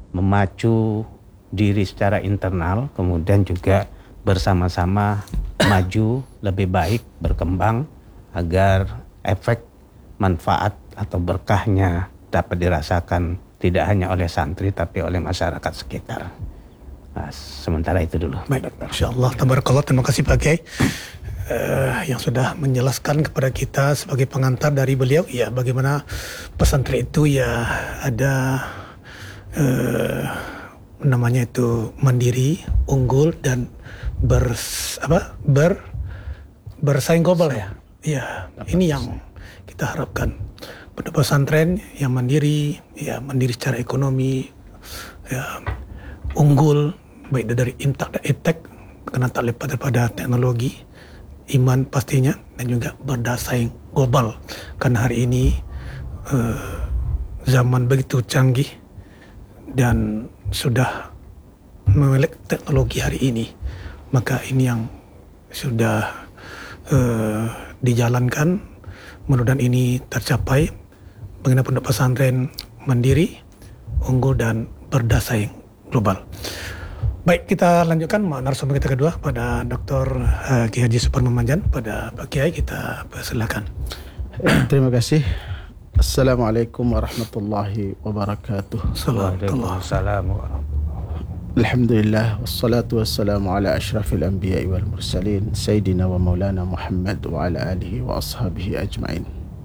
memacu diri secara internal, kemudian juga bersama-sama maju lebih baik, berkembang agar efek manfaat atau berkahnya dapat dirasakan tidak hanya oleh santri tapi oleh masyarakat sekitar. Nah, sementara itu dulu. Baik, insyaallah, tabarakallah, terima kasih Pak Kiai yang sudah menjelaskan kepada kita sebagai pengantar dari beliau ya bagaimana pesantren itu ya ada namanya itu mandiri, unggul dan bersaing global ya. Ya, ini yang kita harapkan. Pada pesantren yang mandiri, ya mandiri secara ekonomi, ya unggul baik dari intak dan iptek karena tak lepas daripada teknologi, iman pastinya, dan juga bersaing global karena hari ini zaman begitu canggih dan sudah memiliki teknologi hari ini, maka ini yang sudah dijalankan, mudah-mudahan ini tercapai bagaimana pondok pesantren mandiri, unggul dan bersaing global. Baik, kita lanjutkan narasumber kita kedua pada Dr. Kiai Haji Suparman Manjan. Pada Pak Kiai kita persilakan. Terima kasih. Assalamualaikum warahmatullahi wabarakatuh. Waalaikumsalam warahmatullahi. Alhamdulillah wassalatu wassalamu ala asyrafil anbiya'i wal mursalin sayyidina wa maulana Muhammad wa ala alihi wa ashabihi ajma'in.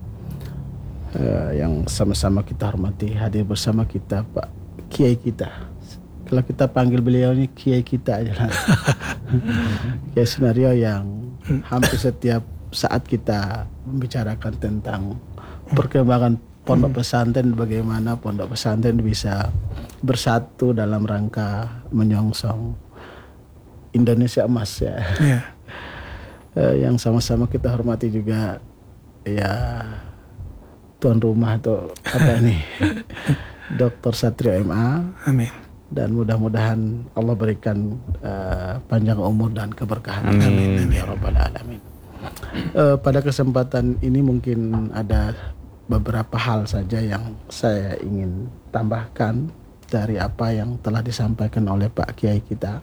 Yang sama-sama kita hormati, hadir bersama kita Pak Kiai kita. Kalau kita panggil beliau ini Kiai kita aja lah. Kiai Sunario yang hampir setiap saat kita membicarakan tentang perkembangan pondok pesantren, bagaimana pondok pesantren bisa bersatu dalam rangka menyongsong Indonesia emas ya. Yeah. Yang sama-sama kita hormati juga ya tuan rumah atau apa nih Dr. Satrio MA. Amin. Dan mudah-mudahan Allah berikan panjang umur dan keberkahan. Amin. Ya Rabbal Alamin. Pada kesempatan ini mungkin ada beberapa hal saja yang saya ingin tambahkan dari apa yang telah disampaikan oleh Pak Kiai kita.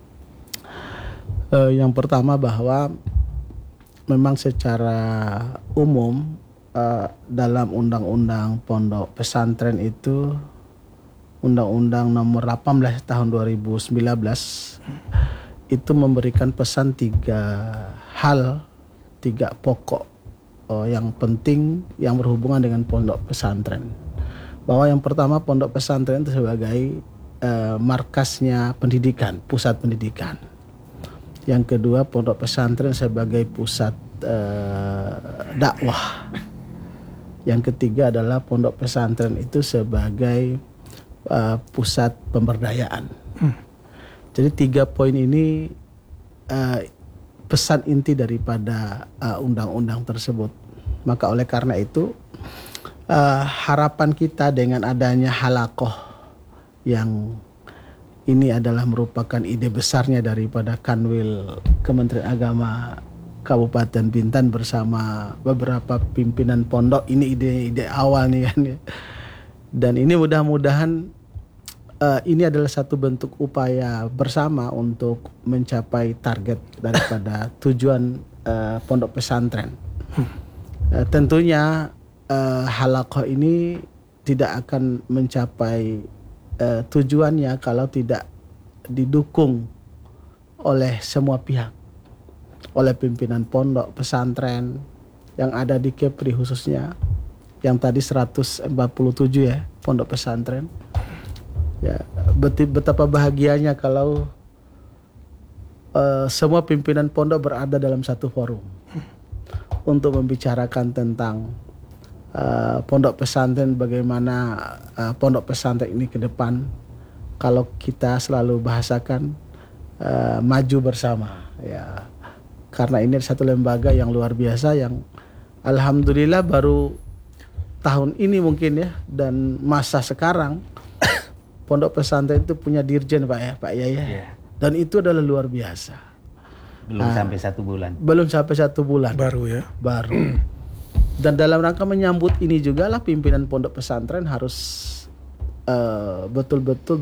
Yang pertama bahwa memang secara umum dalam undang-undang pondok pesantren itu Undang-Undang nomor 18 tahun 2019 itu memberikan pesan 3 pokok yang penting yang berhubungan dengan pondok pesantren. Bahwa yang pertama, pondok pesantren itu sebagai markasnya pendidikan, pusat pendidikan. Yang kedua, pondok pesantren sebagai pusat dakwah. Yang ketiga adalah pondok pesantren itu sebagai pusat pemberdayaan. Jadi 3 poin ini pesan inti daripada undang-undang tersebut. Maka oleh karena itu harapan kita dengan adanya halaqah yang ini adalah merupakan ide besarnya daripada Kanwil Kementerian Agama Kabupaten Bintan bersama beberapa pimpinan pondok. Ini ide awal nih kan ya. Dan ini mudah-mudahan ini adalah satu bentuk upaya bersama untuk mencapai target daripada tujuan pondok pesantren. Tentunya halaqah ini tidak akan mencapai tujuannya kalau tidak didukung oleh semua pihak, oleh pimpinan pondok pesantren yang ada di Kepri khususnya, yang tadi 147 ya pondok pesantren. Ya, betapa bahagianya kalau semua pimpinan pondok berada dalam satu forum untuk membicarakan tentang pondok pesantren, bagaimana pondok pesantren ini ke depan. Kalau kita selalu bahasakan maju bersama ya, karena ini satu lembaga yang luar biasa yang alhamdulillah baru tahun ini mungkin ya, dan masa sekarang pondok pesantren itu punya dirjen Pak Yaya. Yeah. Dan itu adalah luar biasa. Belum sampai 1 bulan. Belum sampai 1 bulan. Baru ya. Baru. Dan dalam rangka menyambut ini juga lah pimpinan pondok pesantren harus betul-betul